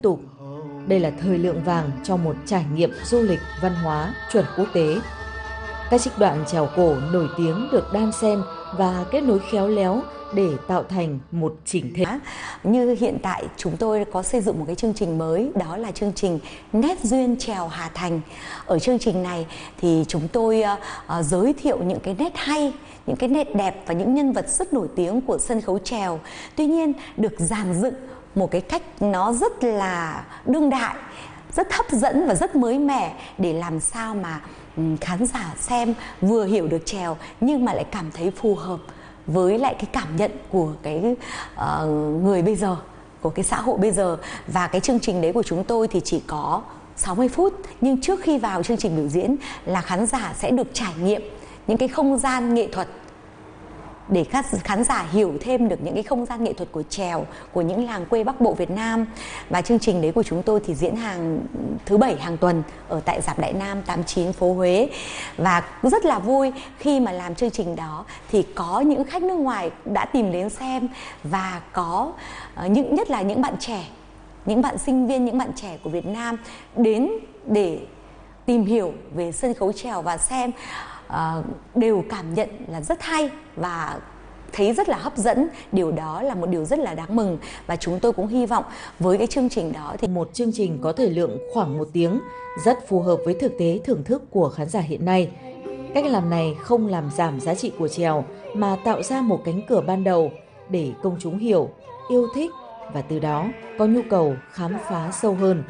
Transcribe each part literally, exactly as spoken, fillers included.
tục. Đây là thời lượng vàng cho một trải nghiệm du lịch văn hóa chuẩn quốc tế. Các trích đoạn chèo cổ nổi tiếng được đan xen và kết nối khéo léo để tạo thành một chỉnh thể. Như hiện tại chúng tôi có xây dựng một cái chương trình mới, đó là chương trình Nét Duyên Chèo Hà Thành. Ở chương trình này thì chúng tôi uh, giới thiệu những cái nét hay, những cái nét đẹp và những nhân vật rất nổi tiếng của sân khấu chèo. Tuy nhiên được dàn dựng một cái cách nó rất là đương đại, rất hấp dẫn và rất mới mẻ để làm sao mà khán giả xem vừa hiểu được chèo nhưng mà lại cảm thấy phù hợp với lại cái cảm nhận của cái uh, người bây giờ, của cái xã hội bây giờ. Và cái chương trình đấy của chúng tôi thì chỉ có sáu mươi phút, nhưng trước khi vào chương trình biểu diễn là khán giả sẽ được trải nghiệm những cái không gian nghệ thuật để các khán giả hiểu thêm được những cái không gian nghệ thuật của chèo, của những làng quê Bắc Bộ Việt Nam. Và chương trình đấy của chúng tôi thì diễn hàng thứ bảy hàng tuần ở tại Rạp Đại Nam tám mươi chín phố Huế. Và rất là vui khi mà làm chương trình đó thì có những khách nước ngoài đã tìm đến xem, và có những nhất là những bạn trẻ, những bạn sinh viên, những bạn trẻ của Việt Nam đến để tìm hiểu về sân khấu chèo và xem. Uh, đều cảm nhận là rất hay và thấy rất là hấp dẫn. Điều đó là một điều rất là đáng mừng, và chúng tôi cũng hy vọng với cái chương trình đó thì một chương trình có thời lượng khoảng một tiếng, rất phù hợp với thực tế thưởng thức của khán giả hiện nay. Cách làm này không làm giảm giá trị của chèo mà tạo ra một cánh cửa ban đầu để công chúng hiểu, yêu thích và từ đó có nhu cầu khám phá sâu hơn.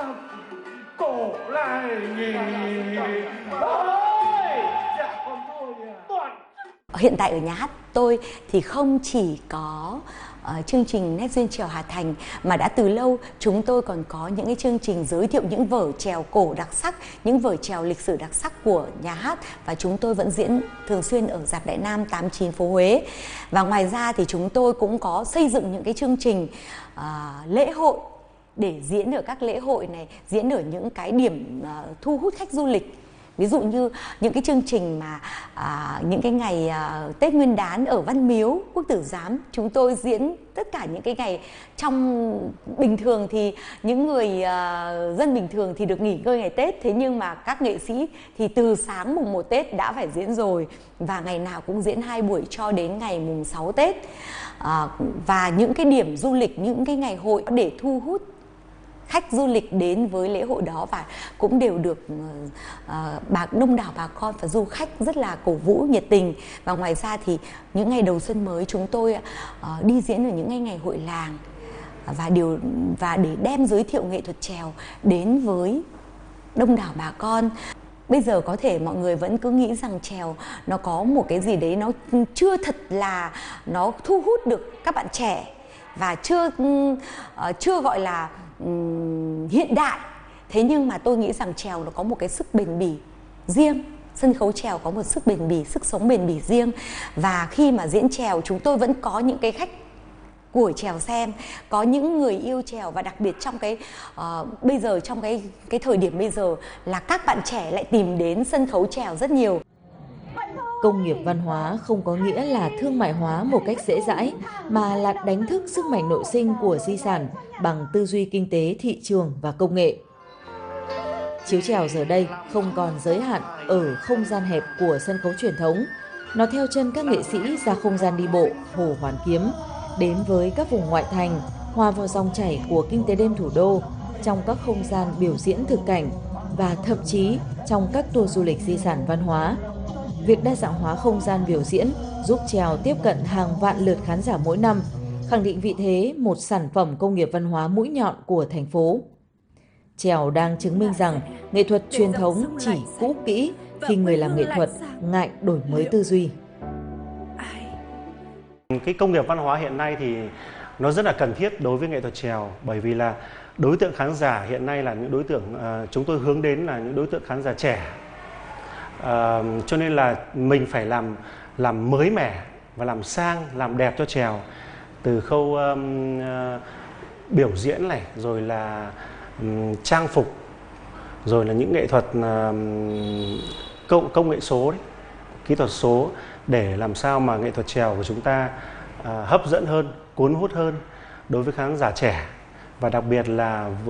Hiện tại ở nhà hát tôi thì không chỉ có uh, chương trình Nét Duyên Chèo Hà Thành, mà đã từ lâu chúng tôi còn có những cái chương trình giới thiệu những vở chèo cổ đặc sắc, những vở chèo lịch sử đặc sắc của nhà hát, và chúng tôi vẫn diễn thường xuyên ở Rạp Đại Nam tám mươi chín phố Huế. Và ngoài ra thì chúng tôi cũng có xây dựng những cái chương trình uh, lễ hội để diễn ở các lễ hội này, diễn ở những cái điểm uh, thu hút khách du lịch. Ví dụ như những cái chương trình mà à, những cái ngày à, Tết Nguyên Đán ở Văn Miếu, Quốc Tử Giám, chúng tôi diễn tất cả những cái ngày trong bình thường thì những người à, dân bình thường thì được nghỉ ngơi ngày Tết, thế nhưng mà các nghệ sĩ thì từ sáng mùng một Tết đã phải diễn rồi, và ngày nào cũng diễn hai buổi cho đến ngày mùng sáu Tết. À, và những cái điểm du lịch, những cái ngày hội để thu hút khách du lịch đến với lễ hội đó, và cũng đều được uh, bà đông đảo bà con và du khách rất là cổ vũ nhiệt tình. Và ngoài ra thì những ngày đầu xuân mới chúng tôi uh, đi diễn ở những ngày ngày hội làng, và điều và để đem giới thiệu nghệ thuật chèo đến với đông đảo bà con. Bây giờ có thể mọi người vẫn cứ nghĩ rằng chèo nó có một cái gì đấy nó chưa thật là nó thu hút được các bạn trẻ, và chưa uh, chưa gọi là um, hiện đại. Thế nhưng mà tôi nghĩ rằng chèo nó có một cái sức bền bỉ riêng. Sân khấu chèo có một sức bền bỉ, sức sống bền bỉ riêng. Và khi mà diễn chèo chúng tôi vẫn có những cái khách của chèo xem, có những người yêu chèo, và đặc biệt trong cái uh, bây giờ trong cái cái thời điểm bây giờ là các bạn trẻ lại tìm đến sân khấu chèo rất nhiều. Công nghiệp văn hóa không có nghĩa là thương mại hóa một cách dễ dãi, mà là đánh thức sức mạnh nội sinh của di sản bằng tư duy kinh tế, thị trường và công nghệ. Chiếu chèo giờ đây không còn giới hạn ở không gian hẹp của sân khấu truyền thống. Nó theo chân các nghệ sĩ ra không gian đi bộ, Hồ Hoàn Kiếm, đến với các vùng ngoại thành, hòa vào dòng chảy của kinh tế đêm thủ đô, trong các không gian biểu diễn thực cảnh, và thậm chí trong các tour du lịch di sản văn hóa. Việc đa dạng hóa không gian biểu diễn giúp chèo tiếp cận hàng vạn lượt khán giả mỗi năm, khẳng định vị thế một sản phẩm công nghiệp văn hóa mũi nhọn của thành phố. Chèo đang chứng minh rằng nghệ thuật truyền thống chỉ cũ kỹ khi người làm nghệ thuật ngại đổi mới tư duy. Cái công nghiệp văn hóa hiện nay thì nó rất là cần thiết đối với nghệ thuật chèo, bởi vì là đối tượng khán giả hiện nay là những đối tượng uh, chúng tôi hướng đến là những đối tượng khán giả trẻ. Uh, cho nên là mình phải làm làm mới mẻ và làm sang, làm đẹp cho chèo, từ khâu um, uh, biểu diễn này, rồi là um, trang phục, rồi là những nghệ thuật um, công, công nghệ số đấy, kỹ thuật số, để làm sao mà nghệ thuật chèo của chúng ta uh, hấp dẫn hơn, cuốn hút hơn đối với khán giả trẻ, và đặc biệt là